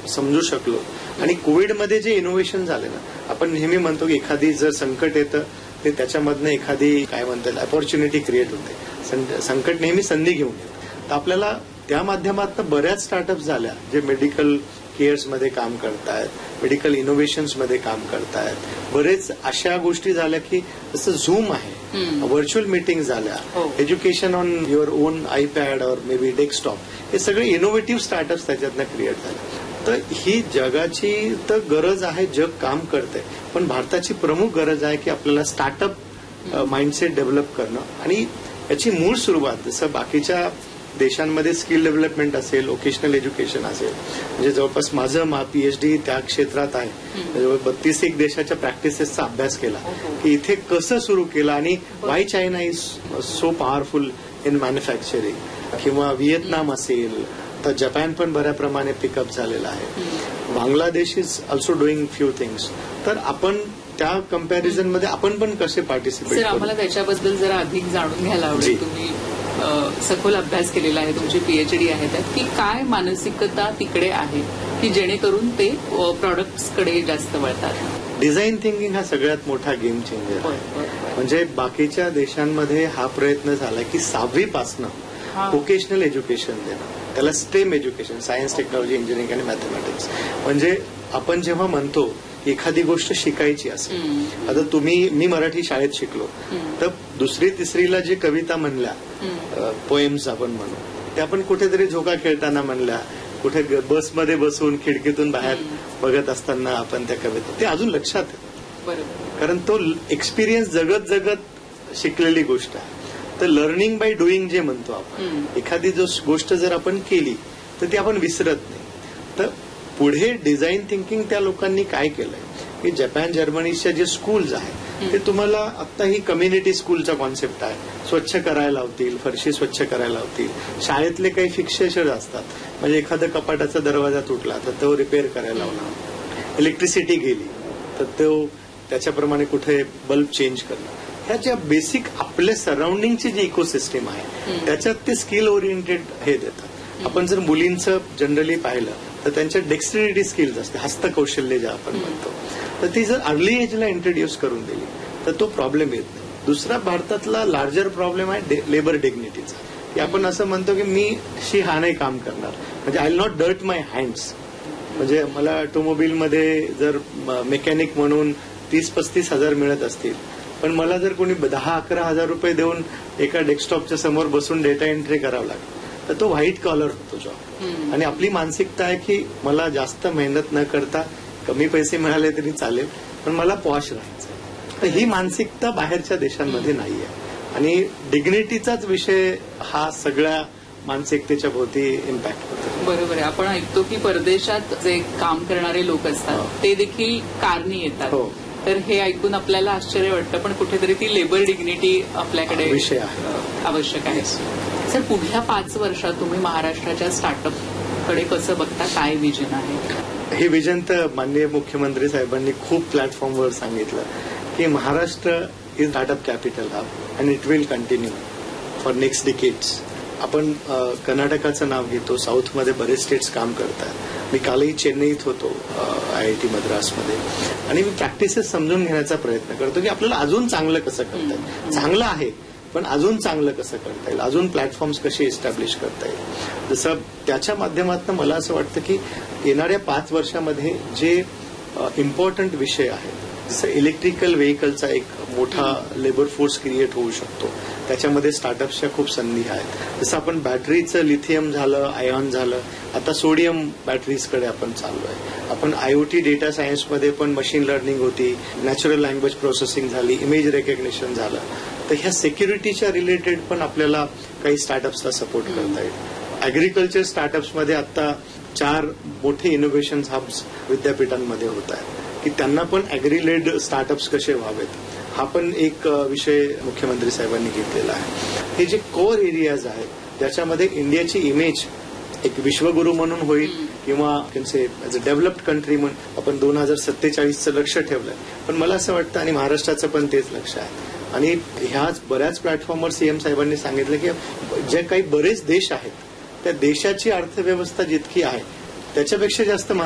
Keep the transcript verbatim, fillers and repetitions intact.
समजू शकलो. आणि कोविडमध्ये जे इनोव्हेशन झाले ना, आपण नेहमी म्हणतो की एखादी जर संकट येतं ते त्याच्यामधनं एखादी काय म्हणतात अपॉर्च्युनिटी क्रिएट होते. संकट नेहमी संधी घेऊन येतं. तर आपल्याला त्या माध्यमातून बऱ्याच स्टार्टअप झाल्या जे मेडिकल केअर्समध्ये काम करतायत, मेडिकल इनोव्हेशन्समध्ये काम करतायत. बरेच अशा गोष्टी झाल्या की जसं झूम आहे, व्हर्च्युअल मीटिंग झाल्या, education on your on iPad और मे बी डेस्कटॉप, हे सगळे इनोव्हेटिव्ह स्टार्टअप्स त्याच्यातनं क्रिएट झाले. तर ही जगाची तर गरज आहे, जग काम करतंय, पण भारताची प्रमुख गरज आहे की आपल्याला स्टार्टअप माइंडसेट डेव्हलप करणं. आणि याची मूळ सुरुवात जसं बाकीच्या देशांमध्ये स्किल डेव्हलपमेंट असेल, व्होकेशनल एज्युकेशन असेल, म्हणजे जवळपास माझं पीएचडी त्या क्षेत्रात आहे. जवळ बत्तीस एक देशाच्या प्रॅक्टिसेसचा अभ्यास केला की इथे कसं सुरू केलं आणि Y China is so powerful in manufacturing. किंवा व्हिएतनाम असेल, तर जपान पण बऱ्याप्रमाणे पिकअप झालेला आहे. Bangladesh is also doing few things. तर आपण त्या कम्पॅरिझनमध्ये आपण पण कसे पार्टिसिपेट. आम्हाला त्याच्याबद्दल जरा अधिक जाणून घ्यायला आवडेल. तुम्ही सखोल अभ्यास केलेला आहे, तुमची पीएचडी आहे त्यात, की काय मानसिकता तिकडे आहे की जेणेकरून ते प्रॉडक्ट्सकडे जास्त वळतात. डिझाईन थिंकिंग हा सगळ्यात मोठा गेम चेंजर आहे. म्हणजे बाकीच्या देशांमध्ये हा प्रयत्न झाला की सहावीपासनं व्होकेशनल एज्युकेशन देणं, त्याला stem education, science, technology, engineering आणि मॅथमॅटिक्स. म्हणजे आपण जेव्हा म्हणतो एखादी गोष्ट शिकायची असेल, आता तुम्ही मी मराठी शाळेत शिकलो, तर दुसरी तिसरीला जे कविता म्हणल्या, पोएम्स आपण म्हणू, त्या आपण कुठेतरी झोका खेळताना म्हणल्या, कुठे बसमध्ये बसून खिडकीतून बाहेर बघत असताना आपण त्या कविता, ते अजून लक्षात आहे. कारण तो एक्सपिरियन्स जगत जगत शिकलेली गोष्ट आहे. तर लर्निंग बाय डुईंग जे म्हणतो आपण, एखादी जो गोष्ट जर आपण केली तर ती आपण विसरत नाही. तर पुढे डिझाईन थिंकिंग त्या लोकांनी काय केलंय की जपान, जर्मनीच्या जे स्कूल्स आहेत ते तुम्हाला आता ही कम्युनिटी स्कूलचा कॉन्सेप्ट आहे. स्वच्छ करायला लावतील, फरशी स्वच्छ करायला लावतील. शाळेतले काही फिक्सेशन असतात, म्हणजे एखादा कपाटाचा दरवाजा तुटला तर तो रिपेअर करायला लावणार, इलेक्ट्रिसिटी गेली तर तो त्याच्याप्रमाणे कुठे बल्ब चेंज करणं. ह्या ज्या बेसिक आपल्या सराउंडिंगची जी इकोसिस्टम आहे त्याच्यात ते स्किल ओरिएंटेड हे देतात. आपण जर मुलींचं जनरली पाहिलं तर त्यांच्या डेक्स्टरिटी स्किल्स असते, हस्तकौशल्य जे आपण म्हणतो, तर ती जर अर्ली एजला इंट्रोड्यूस करून दिली तर तो प्रॉब्लेम येत नाही. दुसरा भारतातला लार्जर प्रॉब्लेम आहे लेबर डिग्निटीचा, की आपण असं म्हणतो की मी शी हा नाही काम करणार, म्हणजे I will not dirt my hands. म्हणजे मला ऑटोमोबाईलमध्ये जर मेकॅनिक म्हणून तीस पस्तीस हजार मिळत असतील, पण मला जर कोणी दहा अकरा हजार रुपये देऊन एका डेस्कटॉपच्या समोर बसून डेटा एंट्री करावं लागेल तर तो व्हाईट कॉलर होतो जॉब. आणि आपली मानसिकता आहे की मला जास्त मेहनत न करता कमी पैसे मिळाले तरी चालेल, पण मला पॉश राहायचं. तर ही मानसिकता बाहेरच्या देशांमध्ये नाहीये. आणि डिग्निटीचाच विषय हा सगळ्या मानसिकतेच्या भोवती इम्पॅक्ट होतो. बरोबर आहे. आपण ऐकतो की परदेशात जे काम करणारे लोक असतात ते देखील कारनी येतात. तर हे ऐकून आपल्याला आश्चर्य वाटतं, पण कुठेतरी ती लेबर डिग्निटी आपल्याकडे विषय आहे, आवश्यक आहे. सर, पुढल्या पाच वर्षात तुम्ही महाराष्ट्राच्या स्टार्टअपकडे कसं बघता, काय विजन आहे? हे विजन तर माननीय मुख्यमंत्री साहेबांनी खूप प्लॅटफॉर्मवर सांगितलं की Maharashtra is startup capital hub and it will continue for next decades. आपण कर्नाटकाचं नाव घेतो, साऊथमध्ये बरेच स्टेट्स काम करतात. मी कालही चेन्नईत होतो आयआयटी मद्रासमध्ये, आणि मी प्रॅक्टिसेस समजून घेण्याचा प्रयत्न करतो की आपल्याला अजून चांगलं कसं करता येईल. चांगलं आहे पण अजून चांगलं कसं करता येईल, अजून प्लॅटफॉर्म्स कसे इस्टॅब्लिश करता येईल. जसं त्याच्या माध्यमातून मला असं वाटतं की येणाऱ्या पाच वर्षामध्ये जे इम्पॉर्टंट विषय आहेत, जसं इलेक्ट्रिकल व्हेकलचा एक मोठा लेबर फोर्स क्रिएट होऊ शकतो, त्याच्यामध्ये स्टार्टअप्सच्या खूप संधी आहेत. जसं आपण बॅटरीचं लिथियम झालं, आयॉन झालं, आता सोडियम बॅटरीजकडे आपण चाललोय. आपण आयओटी डेटा सायन्समध्ये पण मशीन लर्निंग होती, नॅचरल लँग्वेज प्रोसेसिंग झाली, इमेज रेकग्निशन झालं. तर ह्या सिक्युरिटीच्या रिलेटेड पण आपल्याला काही स्टार्टअप्सला सपोर्ट करता येईल. अॅग्रिकल्चर स्टार्टअप्समध्ये आता चार मोठे इनोव्हेशन हब्स विद्यापीठांमध्ये होत आहेत की त्यांना पण अॅग्री लेड स्टार्टअप्स कसे व्हावेत, हा पण एक विषय मुख्यमंत्री साहेबांनी घेतलेला आहे. हे जे कोर एरियाज आहेत त्याच्यामध्ये इंडियाची इमेज एक विश्वगुरू म्हणून होईल किंवा ॲज अ डेव्हलप्ड कंट्री म्हणून आपण दोन हजार सत्तेचाळीसचं लक्ष ठेवलंय. पण मला असं वाटतं आणि महाराष्ट्राचं पण तेच लक्ष आहे. आणि ह्याच बऱ्याच प्लॅटफॉर्मवर सीएम साहेबांनी सांगितलं की जे काही बरेच देश आहेत त्या देशाची अर्थव्यवस्था जितकी आहे त्याच्यापेक्षा जास्त